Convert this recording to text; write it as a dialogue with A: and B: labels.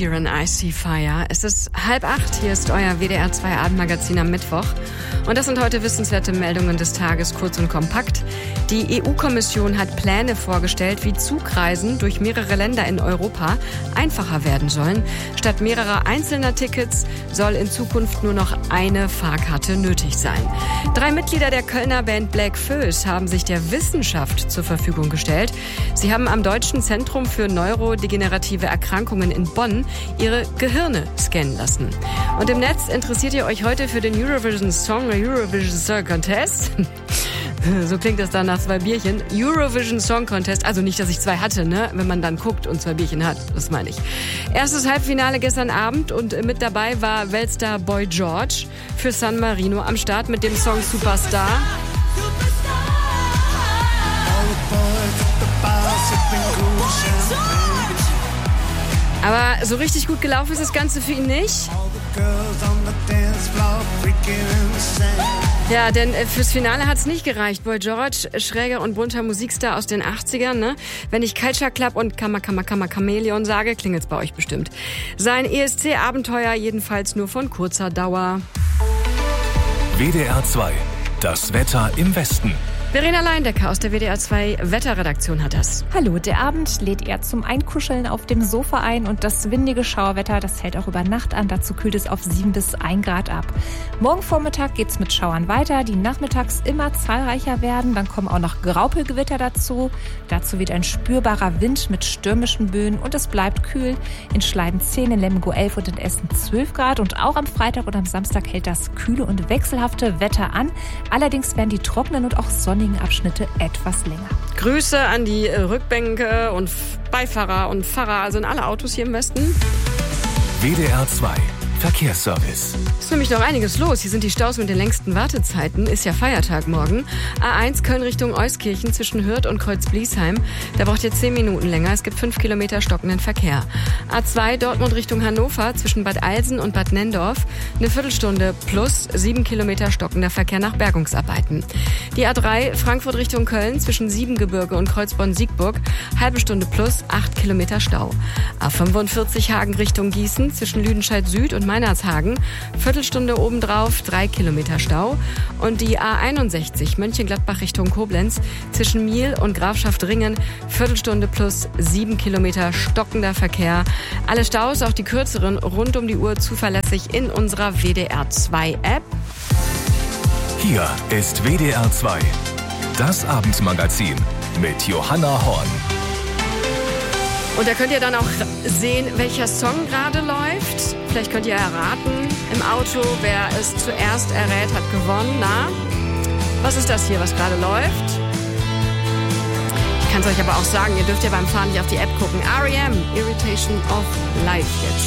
A: Sheeran, I See Fire. Es ist 7:30, hier ist euer WDR 2 Abendmagazin am Mittwoch. Und das sind heute wissenswerte Meldungen des Tages, kurz und kompakt. Die EU-Kommission hat Pläne vorgestellt, wie Zugreisen durch mehrere Länder in Europa einfacher werden sollen. Statt mehrerer einzelner Tickets soll in Zukunft nur noch eine Fahrkarte nötig sein. 3 Mitglieder der Kölner Band Black Föß haben sich der Wissenschaft zur Verfügung gestellt. Sie haben am Deutschen Zentrum für neurodegenerative Erkrankungen in Bonn ihre Gehirne scannen lassen. Und im Netz interessiert ihr euch heute für den Eurovision Song Contest. So klingt das dann nach 2 Bierchen. Eurovision Song Contest, also nicht, dass ich 2 hatte, ne? Wenn man dann guckt und 2 Bierchen hat, das meine ich. Erstes Halbfinale gestern Abend und mit dabei war Weltstar Boy George für San Marino am Start mit dem Song Superstar. Aber so richtig gut gelaufen ist das Ganze für ihn nicht. Ja, denn fürs Finale hat's nicht gereicht. Boy George, schräger und bunter Musikstar aus den 80ern, ne? Wenn ich Culture Club und Chameleon sage, klingelt's bei euch bestimmt. Sein ESC-Abenteuer jedenfalls nur von kurzer Dauer.
B: WDR 2, das Wetter im Westen.
A: Verena Leindecker aus der WDR 2 Wetterredaktion hat das.
C: Hallo, der Abend lädt eher zum Einkuscheln auf dem Sofa ein und das windige Schauerwetter, das hält auch über Nacht an. Dazu kühlt es auf 7 bis 1 Grad ab. Morgen Vormittag geht's mit Schauern weiter, die nachmittags immer zahlreicher werden. Dann kommen auch noch Graupelgewitter dazu. Dazu weht ein spürbarer Wind mit stürmischen Böen und es bleibt kühl. In Schleiden 10, in Lemgo 11 und in Essen 12 Grad. Und auch am Freitag und am Samstag hält das kühle und wechselhafte Wetter an. Allerdings werden die trockenen und auch sonnigen Abschnitte etwas länger.
A: Grüße an die Rückbänke und Beifahrer und Fahrer, also in alle Autos hier im Westen.
B: WDR 2 Verkehrsservice.
A: Ist nämlich noch einiges los. Hier sind die Staus mit den längsten Wartezeiten. Ist ja Feiertag morgen. A1 Köln Richtung Euskirchen zwischen Hürth und Kreuz-Bliesheim. Da braucht ihr 10 Minuten länger. Es gibt 5 Kilometer stockenden Verkehr. A2 Dortmund Richtung Hannover zwischen Bad Eilsen und Bad Nendorf. Eine Viertelstunde plus 7 Kilometer stockender Verkehr nach Bergungsarbeiten. Die A3 Frankfurt Richtung Köln zwischen Siebengebirge und Kreuzborn-Siegburg. Halbe Stunde plus 8 Kilometer Stau. A45 Hagen Richtung Gießen zwischen Lüdenscheid Süd und Meinershagen. Viertelstunde obendrauf, 3 Kilometer Stau. Und die A61 Mönchengladbach Richtung Koblenz zwischen Miel und Grafschaft Ringen. Viertelstunde plus 7 Kilometer stockender Verkehr. Alle Staus, auch die kürzeren, rund um die Uhr zuverlässig in unserer WDR 2 App.
B: Hier ist WDR 2, das Abendmagazin mit Johanna Horn.
A: Und da könnt ihr dann auch sehen, welcher Song gerade läuft. Vielleicht könnt ihr erraten im Auto, wer es zuerst errät, hat gewonnen. Na, was ist das hier, was gerade läuft? Ich kann es euch aber auch sagen, ihr dürft ja beim Fahren nicht auf die App gucken. R.E.M. Irritation of Life jetzt.